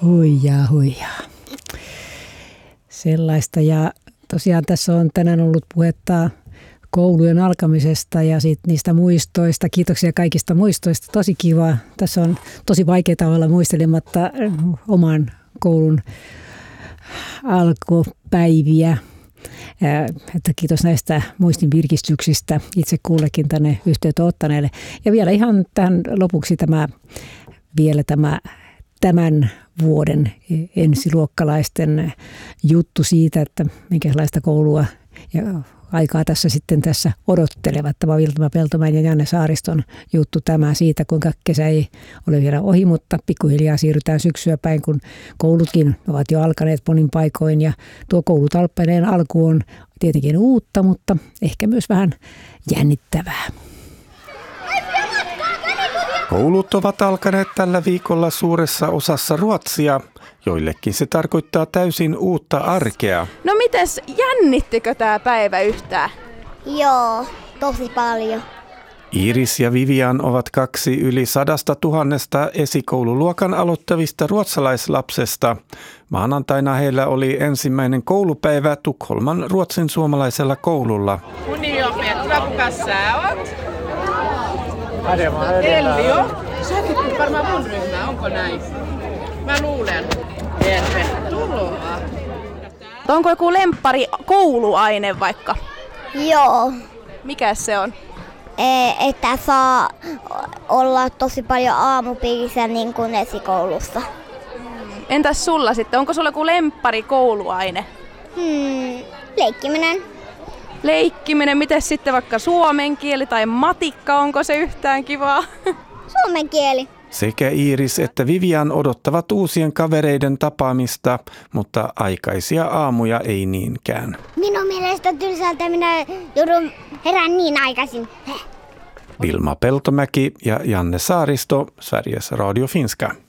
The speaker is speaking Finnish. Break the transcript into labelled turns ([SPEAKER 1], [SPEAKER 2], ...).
[SPEAKER 1] Huijaa, huijaa. Sellaista. Ja tosiaan tässä on tänään ollut puhetta koulujen alkamisesta ja niistä muistoista. Kiitoksia kaikista muistoista. Tosi kiva. Tässä on tosi vaikeaa olla muistelematta oman koulun alkupäiviä. Että kiitos näistä muistin virkistyksistä itse kullekin tänne yhteyttä ottaneelle. Ja vielä ihan tähän lopuksi tämän vuoden ensiluokkalaisten juttu siitä, että minkälaista koulua ja aikaa tässä odottelevat. Tämä on Vilma Peltomäen ja Janne Saariston juttu tämä siitä, kuinka kesä ei ole vielä ohi, mutta pikkuhiljaa siirrytään syksyä päin, kun koulutkin ovat jo alkaneet monin paikoin. Ja tuo koulutalppeineen alku on tietenkin uutta, mutta ehkä myös vähän jännittävää.
[SPEAKER 2] Koulut ovat alkaneet tällä viikolla suuressa osassa Ruotsia. Joillekin se tarkoittaa täysin uutta arkea.
[SPEAKER 3] No mites, jännittikö tää päivä yhtään?
[SPEAKER 4] Joo, tosi paljon.
[SPEAKER 2] Iiris ja Vivian ovat kaksi yli 100 000 esikoululuokan aloittavista ruotsalaislapsesta. Maanantaina heillä oli ensimmäinen koulupäivä Tukholman ruotsin suomalaisella koululla.
[SPEAKER 5] Mun nimi on Petra, kuka sä oot? Ellio. Sä et varmaan mun ryhmää, onko näin? Mä luulen. Tervetuloa.
[SPEAKER 3] Onko joku lemppari kouluaine vaikka?
[SPEAKER 4] Joo.
[SPEAKER 3] Mikäs se on?
[SPEAKER 4] Että saa olla tosi paljon aamupiirissä niin kuin esikoulussa.
[SPEAKER 3] Entäs sulla sitten? Onko sulla joku lemppari kouluaine?
[SPEAKER 4] Leikkiminen.
[SPEAKER 3] Leikkiminen. Miten sitten vaikka suomen kieli tai matikka? Onko se yhtään kivaa?
[SPEAKER 4] Suomen kieli.
[SPEAKER 2] Sekä Iiris että Vivian odottavat uusien kavereiden tapaamista, mutta aikaisia aamuja ei niinkään.
[SPEAKER 4] Minun mielestä tylsältä minä joudun herään niin aikaisin.
[SPEAKER 2] Vilma Peltomäki ja Janne Saaristo, Sveriges Radio Finska.